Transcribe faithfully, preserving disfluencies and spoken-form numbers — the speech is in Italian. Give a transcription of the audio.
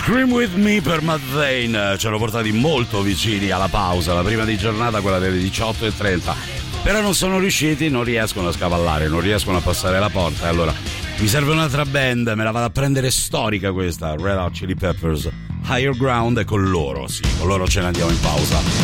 Scream With Me per Matt Vane, ci hanno portati molto vicini alla pausa, la prima di giornata, quella delle diciotto e trenta, però non sono riusciti, non riescono a scavallare, non riescono a passare la porta, e allora mi serve un'altra band, me la vado a prendere storica questa, Red Hot Chili Peppers, Higher Ground, e con loro, sì, con loro ce ne andiamo in pausa.